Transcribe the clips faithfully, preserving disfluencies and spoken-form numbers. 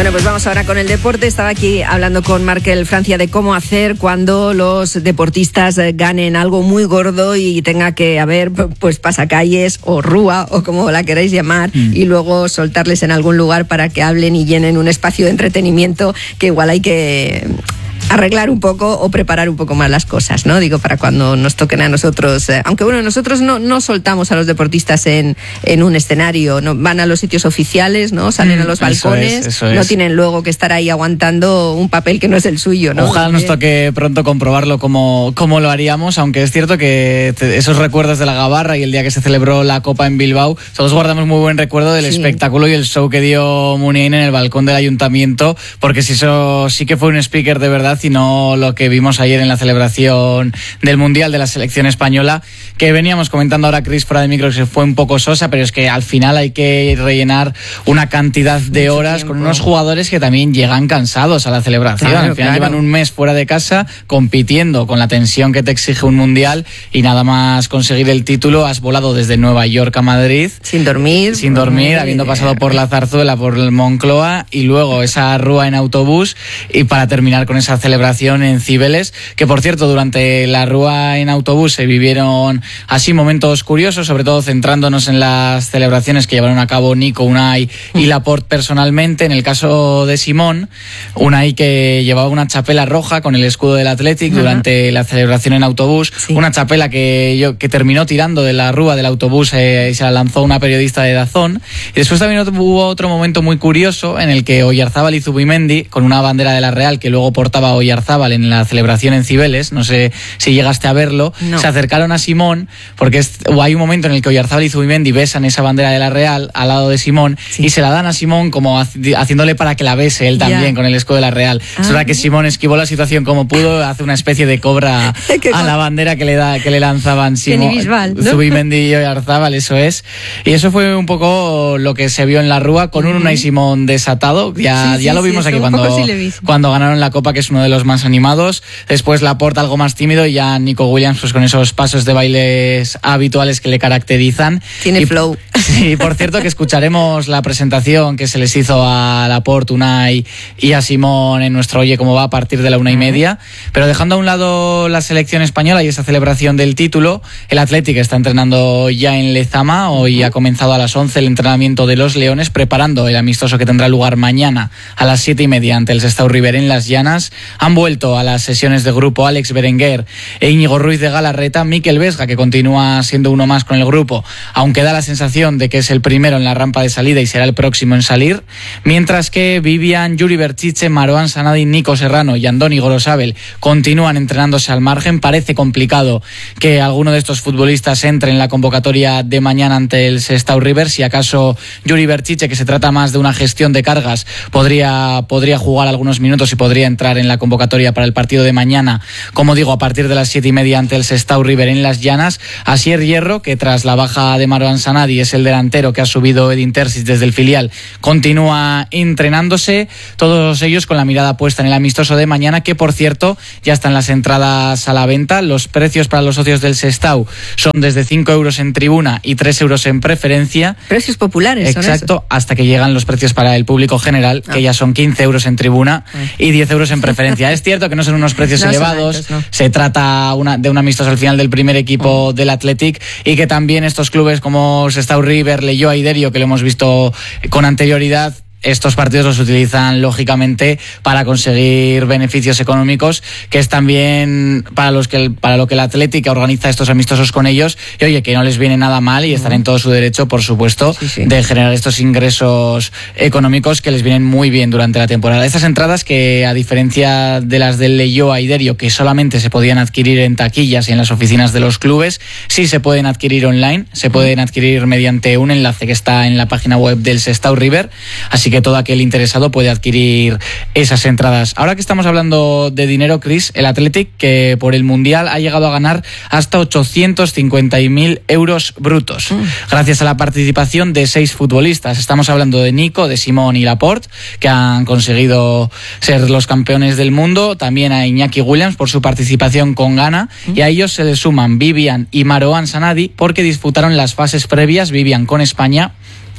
Bueno, pues vamos ahora con el deporte. Estaba aquí hablando con Markel Francia de cómo hacer cuando los deportistas ganen algo muy gordo y tenga que haber pues pasacalles o rúa o como la queráis llamar mm. y luego soltarles en algún lugar para que hablen y llenen un espacio de entretenimiento que igual hay que arreglar un poco o preparar un poco más las cosas, ¿no? Digo, para cuando nos toquen a nosotros, eh, aunque bueno, nosotros no, no soltamos a los deportistas en, en un escenario, no van a los sitios oficiales, ¿no? Salen mm, a los balcones, eso es, eso no es. Tienen luego que estar ahí aguantando un papel que no es el suyo, ¿no? Ojalá nos toque pronto comprobarlo como, como lo haríamos, aunque es cierto que te, esos recuerdos de la Gabarra y el día que se celebró la Copa en Bilbao, todos guardamos muy buen recuerdo del sí. espectáculo y el show que dio Muniain en el balcón del ayuntamiento, porque si eso sí que fue un speaker de verdad y no lo que vimos ayer en la celebración del Mundial de la selección española, que veníamos comentando ahora, Chris, fuera de micro, que se fue un poco sosa, pero es que al final hay que rellenar una cantidad de Mucho horas tiempo. Con unos jugadores que también llegan cansados a la celebración. Claro, al final claro. llevan un mes fuera de casa compitiendo con la tensión que te exige un Mundial y nada más conseguir el título has volado desde Nueva York a Madrid. Sin dormir. Sin dormir, habiendo pasado por la Zarzuela, por el Moncloa y luego esa rúa en autobús y para terminar con esa celebración en Cibeles, que por cierto durante la rúa en autobús se vivieron así momentos curiosos, sobre todo centrándonos en las celebraciones que llevaron a cabo Nico, Unai y Laporte personalmente. En el caso de Simón, Unai que llevaba una chapela roja con el escudo del Athletic uh-huh. durante la celebración en autobús, sí. una chapela que, yo, que terminó tirando de la rúa del autobús eh, y se la lanzó una periodista de Dazón. Y después también hubo otro momento muy curioso en el que Oyarzábal y Zubimendi, con una bandera de la Real que luego portaba Oyarzábal en la celebración en Cibeles, no sé si llegaste a verlo, no. se acercaron a Simón, porque es, hay un momento en el que Oyarzábal y Zubimendi besan esa bandera de la Real al lado de Simón, sí. y se la dan a Simón como haciéndole para que la bese él también, yeah. con el escudo de la Real. Ah, es verdad que Simón esquivó la situación como pudo, hace una especie de cobra a la bandera que le da que le lanzaban Simón, ¿no? Zubimendi y Oyarzábal, eso es. Y eso fue un poco lo que se vio en la rúa, con un Unai Simón desatado, ya, sí, ya sí, lo vimos sí, aquí cuando, sí cuando ganaron la Copa, que es uno de los más animados. Después Laporte algo más tímido y ya Nico Williams pues con esos pasos de bailes habituales que le caracterizan. Tiene y, flow. Sí, por cierto que escucharemos la presentación que se les hizo a Laporte, Unai y a Simón en nuestro Oye Cómo Va a partir de la una y media. Pero dejando a un lado la selección española y esa celebración del título, el Athletic está entrenando ya en Lezama. Hoy ha comenzado a las once el entrenamiento de los Leones, preparando el amistoso que tendrá lugar mañana a las siete y media ante el Sestao River en Las Llanas. Han vuelto a las sesiones de grupo Alex Berenguer e Íñigo Ruiz de Galarreta. Mikel Vesga, que continúa siendo uno más con el grupo, aunque da la sensación de que es el primero en la rampa de salida y será el próximo en salir, mientras que Vivian, Yuri Berchiche, Marouane Sanadi, Nico Serrano y Andoni Gorosabel continúan entrenándose al margen. Parece complicado que alguno de estos futbolistas entre en la convocatoria de mañana ante el Sestao River. Si acaso Yuri Berchiche, que se trata más de una gestión de cargas, podría, podría jugar algunos minutos y podría entrar en la convocatoria para el partido de mañana, como digo, a partir de las siete y media ante el Sestao River en Las Llanas. Asier Hierro, que tras la baja de Marouane Sanadi es el delantero que ha subido Edin Terzic desde el filial, continúa entrenándose, todos ellos con la mirada puesta en el amistoso de mañana, que por cierto ya están las entradas a la venta. Los precios para los socios del Sestao son desde cinco euros en tribuna y tres euros en preferencia. Precios populares. Exacto, son hasta que llegan los precios para el público general, que ah. ya son quince euros en tribuna ah. y diez euros en preferencia. Es cierto que no son unos precios no elevados, altos, no. se trata una, de un amistoso al final del primer equipo oh. del Athletic, y que también estos clubes como Sestao River, Leioa y Derio, que lo hemos visto con anterioridad, estos partidos los utilizan lógicamente para conseguir beneficios económicos, que es también para los que para lo que el Athletic organiza estos amistosos con ellos, y oye, que no les viene nada mal y están en todo su derecho, por supuesto, sí, sí. de generar estos ingresos económicos que les vienen muy bien durante la temporada. Estas entradas, que a diferencia de las del Leioa y Derio, que solamente se podían adquirir en taquillas y en las oficinas de los clubes, sí se pueden adquirir online, se pueden adquirir mediante un enlace que está en la página web del Sestao River, así que todo aquel interesado puede adquirir esas entradas. Ahora que estamos hablando de dinero, Chris, el Athletic, que por el Mundial ha llegado a ganar hasta ochocientos cincuenta mil euros brutos, mm. gracias a la participación de seis futbolistas. Estamos hablando de Nico, de Simón y Laporte, que han conseguido ser los campeones del mundo, también a Iñaki Williams por su participación con Ghana, mm. y a ellos se les suman Vivian y Marouane Sanadi, porque disputaron las fases previas, Vivian con España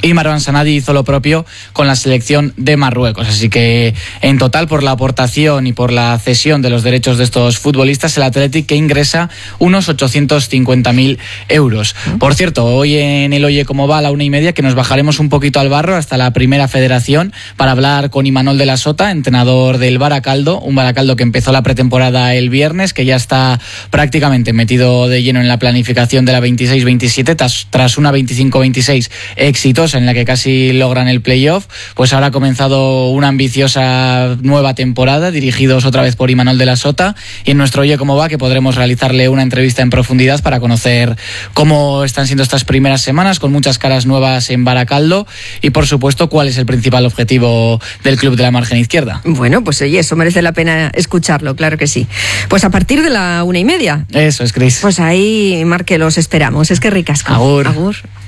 y Marwan Sanadi hizo lo propio con la selección de Marruecos. Así que en total, por la aportación y por la cesión de los derechos de estos futbolistas, el Athletic que ingresa unos ochocientos cincuenta mil euros. Por cierto, hoy en el Oye Cómo Va a la una y media, que nos bajaremos un poquito al barro hasta la primera federación para hablar con Imanol de la Sota, entrenador del Baracaldo, un Baracaldo que empezó la pretemporada el viernes, que ya está prácticamente metido de lleno en la planificación de la veintiséis veintisiete, tras, tras una veinticinco veintiséis exitosa en la que casi logran el playoff. Pues ahora ha comenzado una ambiciosa nueva temporada, dirigidos otra vez por Imanol de la Sota, y en nuestro Oye Cómo Va, que podremos realizarle una entrevista en profundidad para conocer cómo están siendo estas primeras semanas, con muchas caras nuevas en Baracaldo, y por supuesto cuál es el principal objetivo del club de la margen izquierda. Bueno, pues oye, eso merece la pena escucharlo, claro que sí. Pues a partir de la una y media. Eso es, Cris. Pues ahí, Marque, los esperamos. Es que ricasco. Agur. Agur.